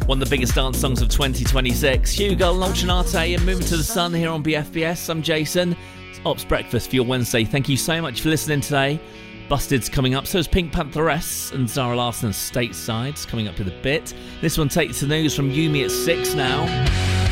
One of the biggest dance songs of 2026. Hugo and Ultranate and Moving to the Sun here on BFBS. I'm Jason. It's Ops Breakfast for your Wednesday. Thank you so much for listening today. Busted's coming up, so is Pink Pantheress and Zara Larsson's Stateside's coming up in a bit. This one takes the news from Yumi at 6 now.